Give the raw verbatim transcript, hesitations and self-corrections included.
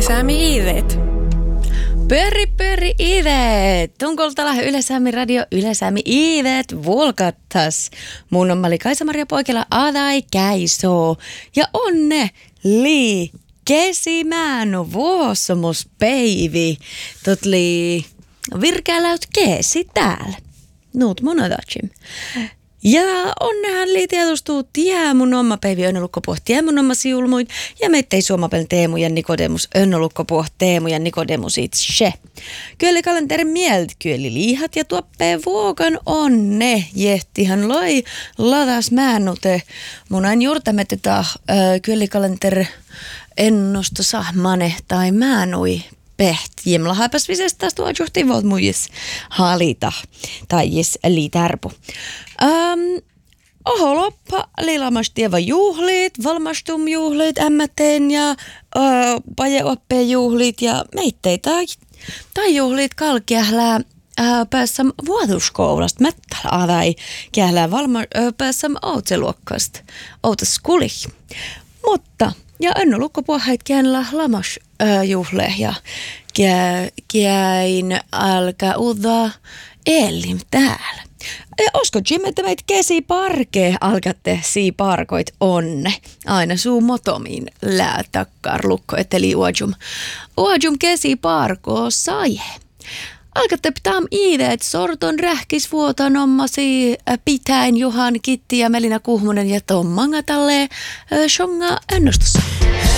Ylesäämi Iivet. Pörri, pörri, Iivet! Tunkoltala Ylesäämi radio Ylesäämi Iivet volkattas. Mun on Kaisa-Maria Poikela Adai Käiso. Ja onne lii kesimäänu vuosomuspäivi. Totli virkäläyt kesi täällä. Nuut mun otatsim. Ja onnehan lii tietustuu tie mun oma päivi önnolukkopuht tie mun oma siulmuin ja meittei suomapel Teemu ja Nikodemus önnolukkopuht Teemu ja Nikodemus itse. Kyllä kalenteri mielt kyllä liihat ja tuoppee vuokan onne jehtihan loi ladas määnute mun ain juurtameteta äh, kyllä kalenteri ennusto sahmane tai määnui. Peht. Jemla haipas visestä tuo johti voit muijis halita tai jes liitärpu. Um, oho loppa liilamas tieva juhlit, valmastum juhlit, ämmäteen ja uh, pajeoppeen juhlit ja meittei tai, tai juhlit kalkiahlää uh, päässä vuotuskoulasta mättälä tai kiählää valma uh, päässä outseluokkasta outas kulih. Mutta ja Önno Lukkopuohait kiänellä lamas uh, juhle ja käin alkaa uudaa elim täällä. Ja osko Jim, että meitä kesi parkee alkatte sii parkoit onne. Aina suu motomiin lää takkar lukko, etteli uajum. Uajum kesi parkoo saje. Alkatte pitää iiveet sorton rähkis vuotan ommasi pitäin Juhan Kitti ja Melina Kuhmonen ja Tom Mangatalle shonga ennustus.